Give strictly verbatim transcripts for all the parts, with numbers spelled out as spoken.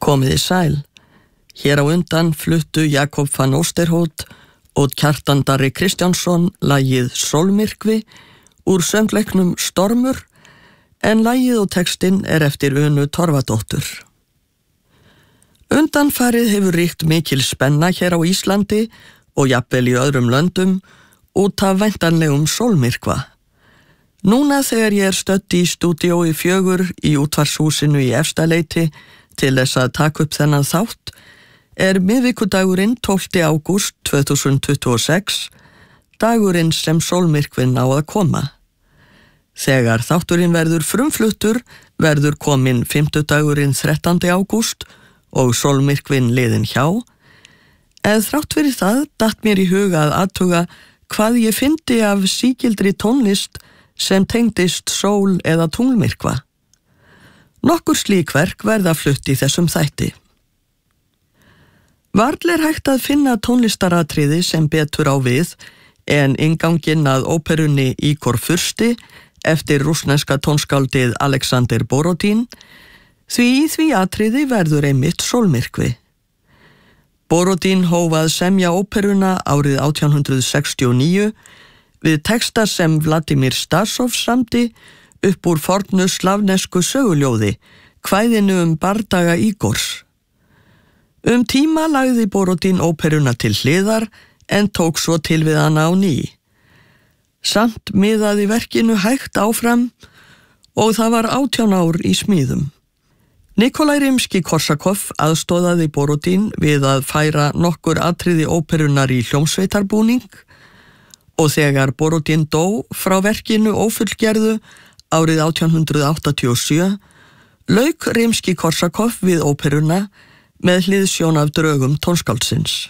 Komiði sæl. Hér á undan fluttu Jakob van Oosterhout og Kjartan Darri Kristjánsson lagið Sólmyrkvi úr söngleiknum Stormur, en lagið og textinn er eftir Unu Torfadóttur. Undanfarið hefur ríkt mikil spenna hér á Íslandi og jafnvel í öðrum löndum út af væntanlegum sólmyrkva. Núna þegar ég er stödd í stúdíói fjögur í útvarshúsinu í Efstaleiti til þess að taka upp þennan þátt, er miðvikudagurinn tólfti ágúst tvö þúsund tuttugu og sex, dagurinn sem sólmyrkvinn á að koma. Þegar þátturinn verður frumfluttur verður kominn fimmtudagurinn þrettándi ágúst og sólmyrkvinn liðinn hjá, en þrátt fyrir það datt mér í huga að athuga hvað ég fyndi af sígildri tónlist sem tengdist sól- eða tunglmyrkva. Nokkur slík verk verða flutt í þessum þætti. Varla er hægt að finna tónlistaratriði sem betur á við en innganginn að óperunni Ígor fursti eftir rússneska tónskáldið Alexander Borodín, því í því atriði verður einmitt sólmyrkvi. Borodín hóf að semja óperuna árið átján hundrað sextíu og níu við texta sem Vladimir Stasov samdi upp úr fornu slavnesku söguljóði, kvæðinu um bardaga Ígors. Um tíma lagði Borodín óperuna til hliðar en tók svo til við hana á ný. Samt miðaði verkinu hægt áfram og það var átján ár í smíðum. Nikolaj Rimski-Korsakov aðstoðaði Borodín við að færa nokkur atriði óperunar í hljómsveitarbúning og þegar Borodín dó frá verkinu ófullgerðu árið átján hundrað áttatíu og sjö, lauk Rimski-Korsakov við óperuna með hliðsjón af drögum tónskáldsins.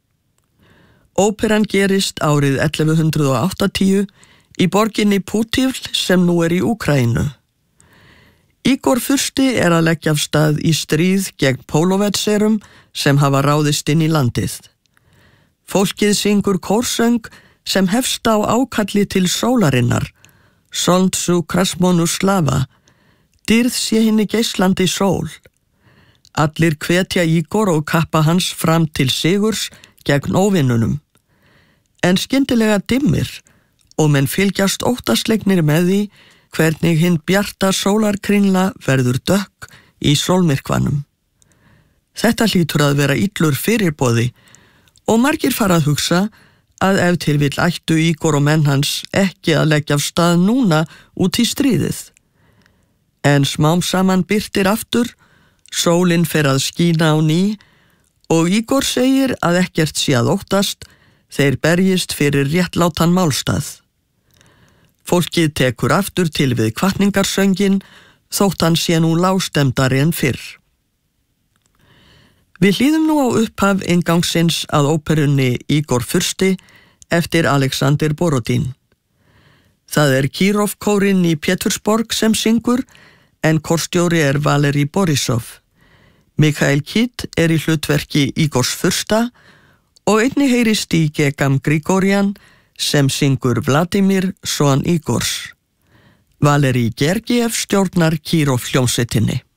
Óperan gerist árið ellefu hundrað áttatíu í borginni Putivl sem nú er í Úkraínu. Ígor fursti er að leggja af stað í stríð gegn pólovetserum sem hafa ráðist inn í landið. Fólkið syngur kórsöng sem hefst á ákalli til sólarinnar, Solntsu Krasmonu Slava, dýrð sé hinni geislandi sól. Allir hvetja Ígor og kappa hans fram til sigurs gegn óvinnunum. En skyndilega dimmir og menn fylgjast óttaslegnir með því hvernig hinn bjarta sólarkringla verður dökk í sólmyrkvanum. Þetta hlýtur að vera illur fyrirboði og margir fara að hugsa að ef til vill ættu Ígor og menn hans ekki að leggja af stað núna út í stríðið. En smám saman birtir aftur, sólin fer að skína á ný og Ígor segir að ekkert sé að óttast, þeir berjist fyrir réttlátan málstað. Fólkið tekur aftur til við hvatningarsöngin þótt hann sé nú lágstemdari en fyrr. Við hlýðum nú á upphaf inngangsins að óperunni Ígor fursti eftir Alexander Borodín. Það er Kirov-kórinn í Pétursborg sem syngur, en kórstjóri er Valeri Borisov. Mikhail Kid er í hlutverki Ígors fursta og einnig heyrist í Gegam Grigorjan sem syngur Vladimir, son Ígors. Valeri Gergiev stjórnar Kirov hljómsveitinni.